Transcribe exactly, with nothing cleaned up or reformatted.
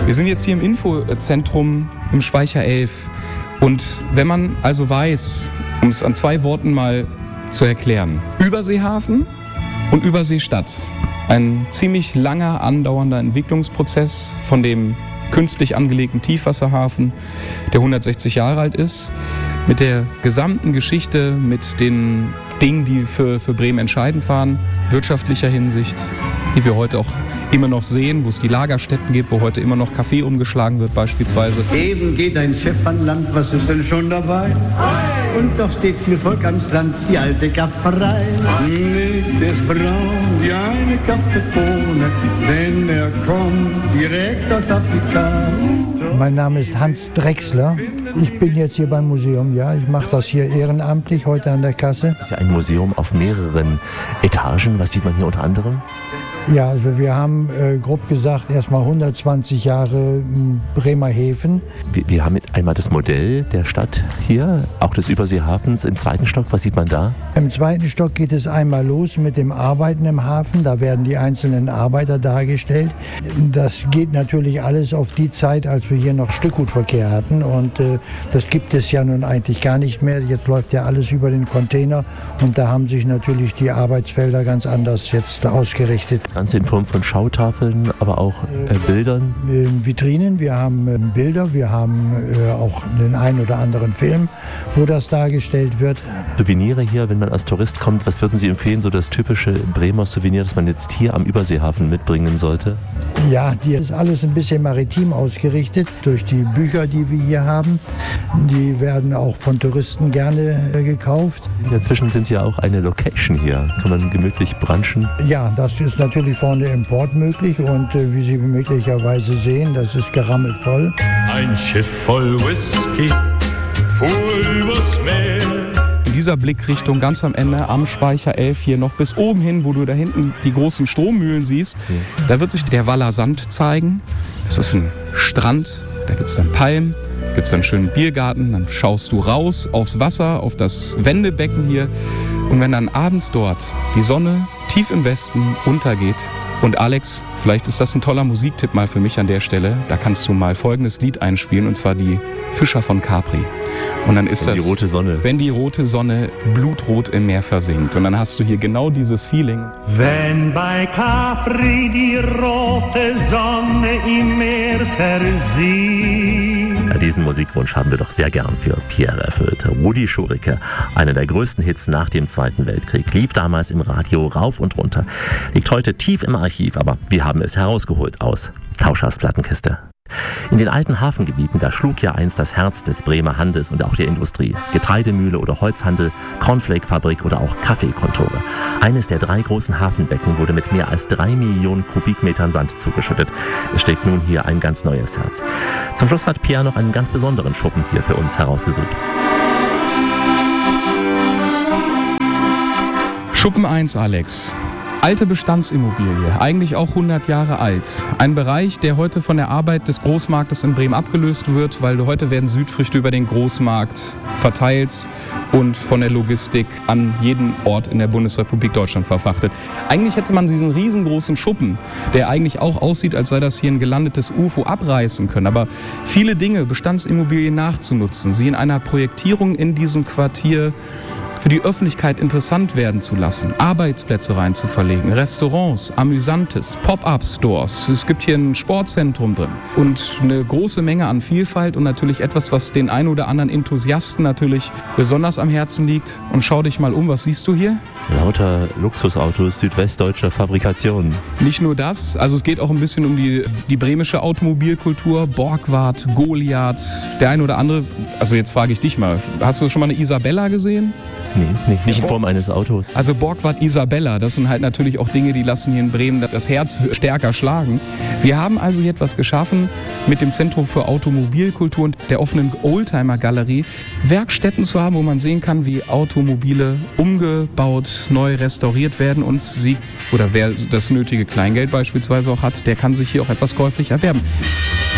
Wir sind jetzt hier im Infozentrum im Speicher elf. Und wenn man also weiß, um es an zwei Worten mal zu erklären, Überseehafen und Überseestadt. Ein ziemlich langer, andauernder Entwicklungsprozess von dem künstlich angelegten Tiefwasserhafen, der hundertsechzig Jahre alt ist, mit der gesamten Geschichte, mit den Dingen, die für, für Bremen entscheidend waren, wirtschaftlicher Hinsicht, die wir heute auch immer noch sehen, wo es die Lagerstätten gibt, wo heute immer noch Kaffee umgeschlagen wird beispielsweise. Eben geht ein Schiff an Land, was ist denn schon dabei? Und doch steht viel Volk am Strand, die alte Gafferei. Nicht ist braun wie eine Kaffeebohne, denn er kommt direkt aus Afrika. Mein Name ist Hans Drechsler. Ich bin jetzt hier beim Museum, ja. Ich mache das hier ehrenamtlich, heute an der Kasse. Das ist ja ein Museum auf mehreren Etagen. Was sieht man hier unter anderem? Ja, also wir haben äh, grob gesagt erstmal hundertzwanzig Jahre m, Bremerhaven. Wir, wir haben einmal das Modell der Stadt hier, auch des Überseehafens im zweiten Stock. Was sieht man da? Im zweiten Stock geht es einmal los mit dem Arbeiten im Hafen. Da werden die einzelnen Arbeiter dargestellt. Das geht natürlich alles auf die Zeit, als wir hier noch Stückgutverkehr hatten. Und äh, das gibt es ja nun eigentlich gar nicht mehr. Jetzt läuft ja alles über den Container. Und da haben sich natürlich die Arbeitsfelder ganz anders jetzt ausgerichtet. Das Ganze in Form von Schautafeln, aber auch äh, Bildern? Äh, Vitrinen, wir haben äh, Bilder, wir haben äh, auch den einen oder anderen Film, wo das dargestellt wird. Souvenire hier, wenn man als Tourist kommt, was würden Sie empfehlen, so das typische Bremer Souvenir, das man jetzt hier am Überseehafen mitbringen sollte? Ja, die ist alles ein bisschen maritim ausgerichtet durch die Bücher, die wir hier haben. Die werden auch von Touristen gerne äh, gekauft. Inzwischen sind Sie ja auch eine Location hier. Kann man gemütlich brunchen? Ja, das ist natürlich vorne Import möglich und äh, wie Sie möglicherweise sehen, das ist gerammelt voll. Ein Schiff voll Whisky fuhr übers Meer. Dieser Blickrichtung ganz am Ende am Speicher elf hier noch bis oben hin, wo du da hinten die großen Strommühlen siehst, mhm. Da wird sich der Waller Sand zeigen. Das ist ein Strand, da gibt es dann Palmen, da gibt es dann einen schönen Biergarten, dann schaust du raus aufs Wasser, auf das Wendebecken hier. Und wenn dann abends dort die Sonne tief im Westen untergeht, und Alex, vielleicht ist das ein toller Musiktipp mal für mich an der Stelle, da kannst du mal folgendes Lied einspielen, und zwar die Fischer von Capri. Und dann ist wenn das, die rote Sonne. Wenn die rote Sonne blutrot im Meer versinkt. Und dann hast du hier genau dieses Feeling. Wenn bei Capri die rote Sonne im Meer versinkt. Ja, diesen Musikwunsch haben wir doch sehr gern für Pierre erfüllt. Rudi Schurike, einer der größten Hits nach dem Zweiten Weltkrieg, lief damals im Radio rauf und runter. Liegt heute tief im Archiv, aber wir haben es herausgeholt aus Tauschers Plattenkiste. In den alten Hafengebieten, da schlug ja einst das Herz des Bremer Handels und auch der Industrie. Getreidemühle oder Holzhandel, Cornflake-Fabrik oder auch Kaffeekontore. Eines der drei großen Hafenbecken wurde mit mehr als drei Millionen Kubikmetern Sand zugeschüttet. Es schlägt nun hier ein ganz neues Herz. Zum Schluss hat Pierre noch einen ganz besonderen Schuppen hier für uns herausgesucht. Schuppen eins, Alex. Alte Bestandsimmobilie, eigentlich auch hundert Jahre alt. Ein Bereich, der heute von der Arbeit des Großmarktes in Bremen abgelöst wird, weil heute werden Südfrüchte über den Großmarkt verteilt und von der Logistik an jeden Ort in der Bundesrepublik Deutschland verfrachtet. Eigentlich hätte man diesen riesengroßen Schuppen, der eigentlich auch aussieht, als sei das hier ein gelandetes U F O, abreißen können. Aber viele Dinge, Bestandsimmobilien nachzunutzen, sie in einer Projektierung in diesem Quartier für die Öffentlichkeit interessant werden zu lassen, Arbeitsplätze reinzuverlegen, Restaurants, Amüsantes, Pop-up-Stores. Es gibt hier ein Sportzentrum drin und eine große Menge an Vielfalt und natürlich etwas, was den ein oder anderen Enthusiasten natürlich besonders am Herzen liegt. Und schau dich mal um, was siehst du hier? Lauter Luxusautos südwestdeutscher Fabrikation. Nicht nur das, also es geht auch ein bisschen um die, die bremische Automobilkultur, Borgward, Goliath, der ein oder andere, also jetzt frage ich dich mal, hast du schon mal eine Isabella gesehen? Nee, nee, nicht in Form eines Autos. Also Borgward, Isabella, das sind halt natürlich auch Dinge, die lassen hier in Bremen das Herz stärker schlagen. Wir haben also hier etwas geschaffen mit dem Zentrum für Automobilkultur und der offenen Oldtimer-Galerie, Werkstätten zu haben, wo man sehen kann, wie Automobile umgebaut, neu restauriert werden und sie, oder wer das nötige Kleingeld beispielsweise auch hat, der kann sich hier auch etwas käuflich erwerben.